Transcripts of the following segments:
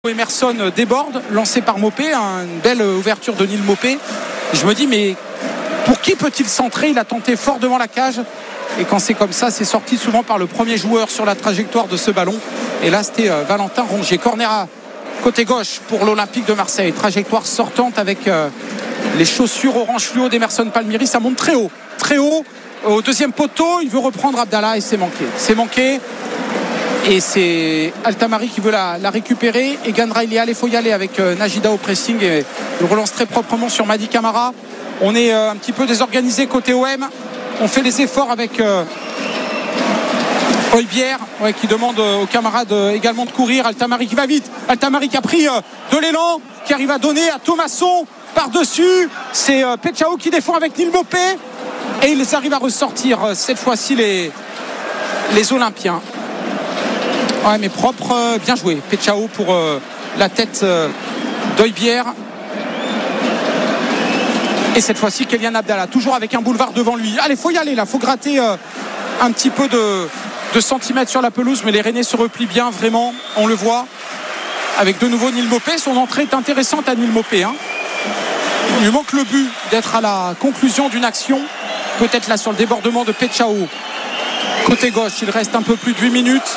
Emerson déborde, lancé par Mopé, une belle ouverture de Neil Mopé. Je me dis, mais pour qui peut-il centrer? Il a tenté fort devant la cage. Et quand c'est comme ça, c'est sorti souvent par le premier joueur sur la trajectoire de ce ballon. Et là, c'était Valentin Rongier. Corner à côté gauche pour l'Olympique de Marseille. Trajectoire sortante avec les chaussures orange fluo d'Emerson Palmieri. Ça monte très haut. Très haut. Au deuxième poteau, il veut reprendre Abdallah et c'est manqué. C'est manqué. Et c'est Altamari qui veut la récupérer. Et Egan Riley, il faut y aller avec Najida au pressing. Et il relance très proprement sur Mady Camara. On est un petit peu désorganisé côté OM. On fait les efforts avec Højbjerg qui demande aux camarades également de courir. Altamari qui va vite. Altamari qui a pris de l'élan, qui arrive à donner à Thomasson par-dessus. C'est Pechao qui défend avec Neil Mopé. Et ils arrivent à ressortir cette fois-ci les Olympiens. Ouais, mais propre, bien joué. Pechao pour la tête d'Højbjerg. Et cette fois-ci, Kélian Abdallah, toujours avec un boulevard devant lui. Allez, faut y aller là, faut gratter un petit peu de centimètres sur la pelouse, mais les Rennais se replient bien, vraiment, on le voit. Avec de nouveau Neil Mopé, son entrée est intéressante à Neil Mopé. Il lui manque le but d'être à la conclusion d'une action, peut-être là sur le débordement de Pechao. Côté gauche, il reste un peu plus de 8 minutes.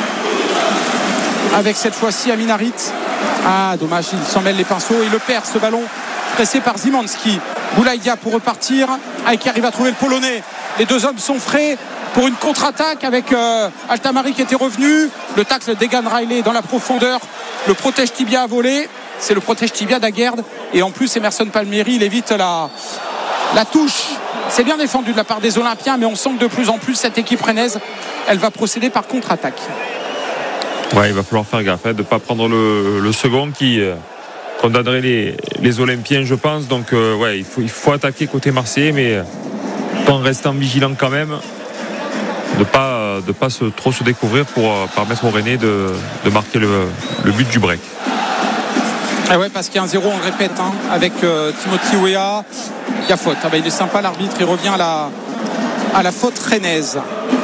Avec cette fois-ci Amin Harit. Ah, dommage, il s'en mêle les pinceaux. Il le perd, ce ballon, pressé par Szymanski. Boulaïdia pour repartir. Qui arrive à trouver le Polonais. Les deux hommes sont frais pour une contre-attaque avec Altamari qui était revenu. Le tacle d'Egan Riley dans la profondeur. Le protège tibia à voler. C'est le protège tibia d'Aguerd. Et en plus, Emerson Palmieri, il évite la touche. C'est bien défendu de la part des Olympiens, mais on sent que de plus en plus, cette équipe rennaise, elle va procéder par contre-attaque. Ouais, il va falloir faire gaffe de ne pas prendre le second qui condamnerait les Olympiens, je pense. Donc, il faut attaquer côté marseillais, mais en restant vigilant quand même, de pas trop se découvrir pour permettre aux Rennais de marquer le but du break. Ah ouais, parce qu'il y a un 0, on le répète, avec Timothy Weah. Il y a faute. Il est sympa l'arbitre, il revient à la faute rennaise.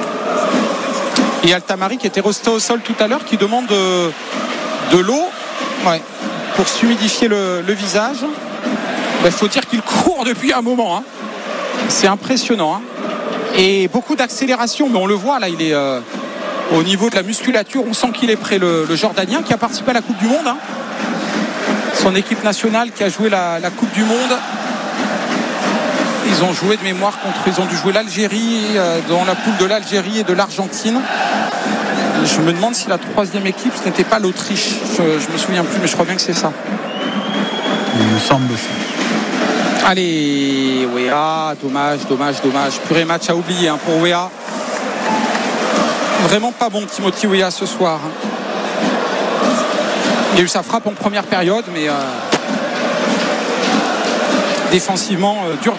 Et Altamari qui était resté au sol tout à l'heure, qui demande de l'eau pour s'humidifier le visage. Il faut dire qu'il court depuis un moment. C'est impressionnant. Et beaucoup d'accélération, mais on le voit là, il est au niveau de la musculature, on sent qu'il est prêt, le Jordanien qui a participé à la Coupe du Monde. Son équipe nationale qui a joué la Coupe du Monde. Ils ont joué de mémoire ils ont dû jouer l'Algérie dans la poule de l'Algérie et de l'Argentine. Je me demande si la troisième équipe ce n'était pas l'Autriche. Je me souviens plus, mais je crois bien que c'est ça. Il me semble aussi. Allez, Weah, dommage. Purée match à oublier pour Weah. Vraiment pas bon Timothy Weah ce soir. Il y a eu sa frappe en première période, mais défensivement, dur.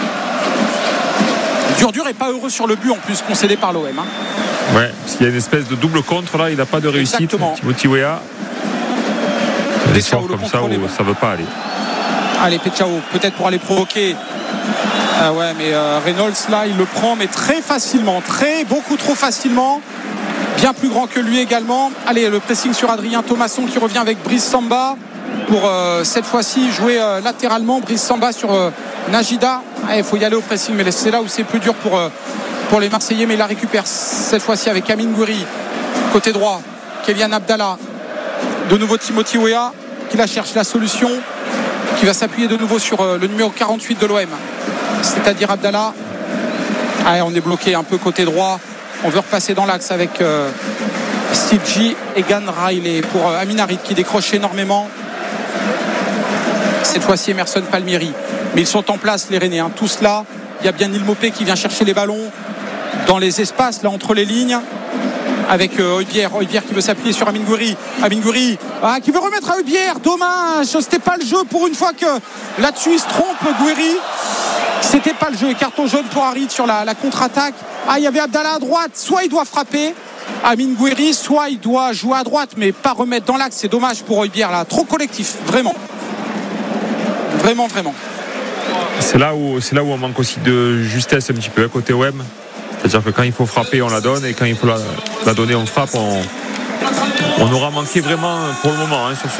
Dur et pas heureux sur le but en plus, concédé par l'OM. Ouais, parce qu'il y a une espèce de double contre là, il n'a pas de réussite. Exactement. Timothy Weah. Des soirs comme ça où ça ne veut pas aller. Allez, Pechao, peut-être pour aller provoquer. Mais Reynolds là, il le prend, mais très facilement, beaucoup trop facilement. Bien plus grand que lui également. Allez, le pressing sur Adrien Thomasson qui revient avec Brice Samba pour cette fois-ci jouer latéralement. Brice Samba sur Najida. Il faut y aller au pressing, mais c'est là où c'est plus dur pour les Marseillais, mais il la récupère cette fois-ci avec Amine Gouiri. Côté droit, Kélian Abdallah. De nouveau Timothy Weah qui la cherche la solution, qui va s'appuyer de nouveau sur le numéro 48 de l'OM, c'est-à-dire Abdallah. On est bloqué un peu côté droit. On veut repasser dans l'axe avec Steve G et Egan Riley pour Amin Harit qui décroche énormément. Cette fois-ci Emerson Palmieri. Mais ils sont en place les Rennais. Tous là. Il y a bien Neil Mopé qui vient chercher les ballons dans les espaces là entre les lignes. Avec Højbjerg qui veut s'appuyer sur Amine Gouiri. Qui veut remettre à Højbjerg. Dommage, c'était pas le jeu pour une fois que là-dessus il se trompe Gouiri. C'était pas le jeu. Et carton jaune pour Harit sur la contre-attaque. Il y avait Abdallah à droite. Soit il doit frapper Amine Gouiri, soit il doit jouer à droite, mais pas remettre dans l'axe. C'est dommage pour Højbjerg là. Trop collectif, vraiment. Vraiment. C'est là où on manque aussi de justesse un petit peu côté OM. C'est-à-dire que quand il faut frapper, on la donne, et quand il faut la donner, on frappe. on aura manqué vraiment pour le moment sur